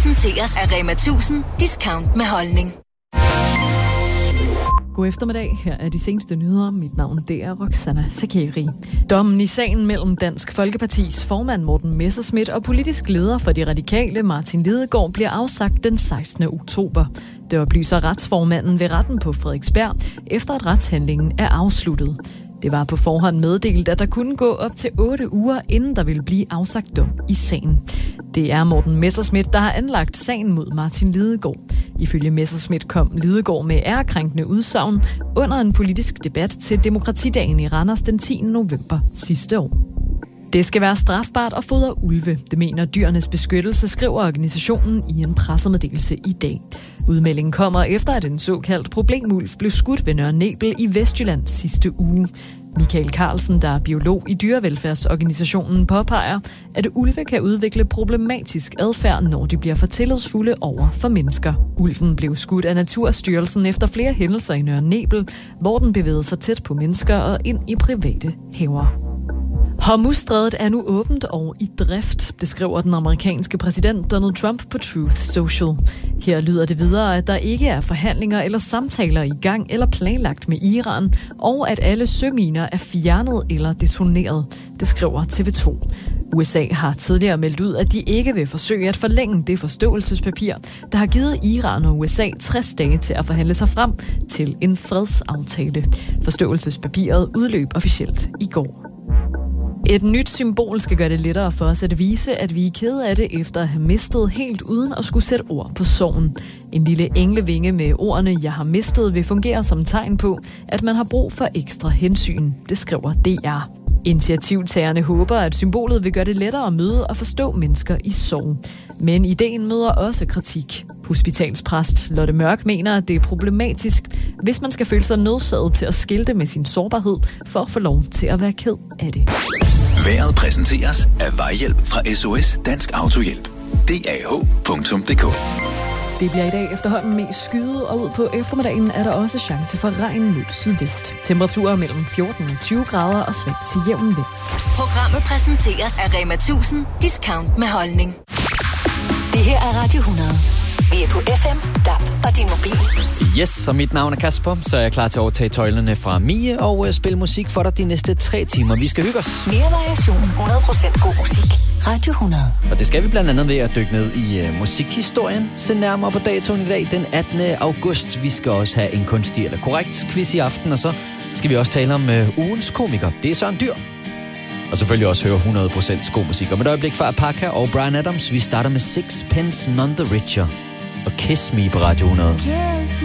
præsenteres af Rema 1000 Discount med holdning. God eftermiddag. Her er de seneste nyheder. Mit navn det er Roxana Sakeri. Dommen i sagen mellem Dansk Folkepartis formand Morten Messerschmidt og politisk leder for de radikale Martin Lidegaard bliver afsagt den 16. oktober. Det oplyser retsformanden ved retten på Frederiksberg, efter at retshandlingen er afsluttet. Det var på forhånd meddelt, at der kunne gå op til 8 uger, inden der ville blive afsagt dom i sagen. Det er Morten Messerschmidt, der har anlagt sagen mod Martin Lidegaard. Ifølge Messerschmidt kom Lidegaard med ærekrænkende udsagn under en politisk debat til Demokratidagen i Randers den 10. november sidste år. Det skal være strafbart at fodre ulve, det mener Dyrenes Beskyttelse, skriver organisationen i en pressemeddelelse i dag. Udmeldingen kommer efter, at en såkaldt problemulv blev skudt ved Nørre Nebel i Vestjylland sidste uge. Michael Carlsen, der er biolog i dyrevelfærdsorganisationen, påpeger, at ulve kan udvikle problematisk adfærd, når de bliver for tillidsfulde over for mennesker. Ulven blev skudt af Naturstyrelsen efter flere hændelser i Nørre Nebel, hvor den bevægede sig tæt på mennesker og ind i private haver. Hormuzstrædet er nu åbent og i drift, det skriver den amerikanske præsident Donald Trump på Truth Social. Her lyder det videre, at der ikke er forhandlinger eller samtaler i gang eller planlagt med Iran, og at alle søminer er fjernet eller detoneret, det skriver TV2. USA har tidligere meldt ud, at de ikke vil forsøge at forlænge det forståelsespapir, der har givet Iran og USA 60 dage til at forhandle sig frem til en fredsaftale. Forståelsespapiret udløb officielt i går. Et nyt symbol skal gøre det lettere for os at vise, at vi er kede af det efter at have mistet helt uden at skulle sætte ord på sorgen. En lille englevinge med ordene "jeg har mistet" vil fungere som tegn på, at man har brug for ekstra hensyn, det skriver DR. Initiativtagerne håber, at symbolet vil gøre det lettere at møde og forstå mennesker i sorg. Men ideen møder også kritik. Hospitalspræst Lotte Mørk mener, at det er problematisk, hvis man skal føle sig nødsaget til at skilte med sin sårbarhed for at få lov til at være ked af det. Vejret præsenteres af Vejhjælp fra SOS Dansk Autohjælp. DAH.dk. Det bliver i dag efterhånden mest skyet, og ud på eftermiddagen er der også chance for regn mod sydvest. Temperaturer mellem 14 og 20 grader og svag til jævn vind. Programmet præsenteres af Rema 1000 Discount med holdning. Det her er Radio 100. Vi er på FM, DAB og din mobil. Yes, så mit navn er Kasper, så er jeg klar til at overtage tøjlerne fra Mie og spille musik for dig de næste 3 timer. Vi skal hygge os. Mere variation, 100% god musik. Radio 100. Og det skal vi blandt andet ved at dykke ned i musikhistorien. Se nærmere på datoen i dag, den 18. august. Vi skal også have en kunstig eller korrekt quiz i aften, og så skal vi også tale om ugens komiker. Det er Søren Dyr. Og selvfølgelig også høre 100% god musik. Og med et øjeblik fra Apaka og Bryan Adams. Vi starter med Sixpence None the Richer og Kiss Me på Radio 100.